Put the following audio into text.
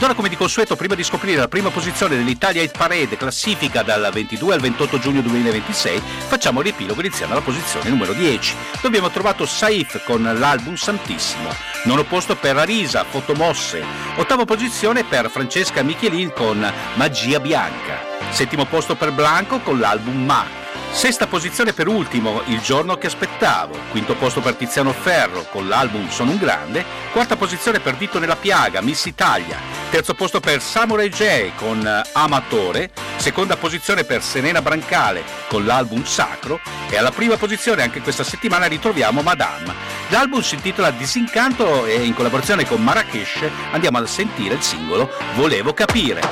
Buongiorno, come di consueto, prima di scoprire la prima posizione dell'Italia Hit Parade, classifica dal 22 al 28 giugno 2026, facciamo riepilogo iniziando alla posizione numero 10, dove abbiamo trovato Saif con l'album Santissimo, nono posto per Arisa, Fotomosse, ottava posizione per Francesca Michelin con Magia Bianca, settimo posto per Blanco con l'album Ma, sesta posizione per Ultimo, Il giorno che aspettavo, quinto posto per Tiziano Ferro con l'album Sono un grande, quarta posizione per Dito nella piaga, Miss Italia, terzo posto per Samurai J con Amatore, seconda posizione per Serena Brancale con l'album Sacro e alla prima posizione anche questa settimana ritroviamo Madame. L'album si intitola Disincanto e in collaborazione con Marrakesh andiamo a sentire il singolo Volevo capire.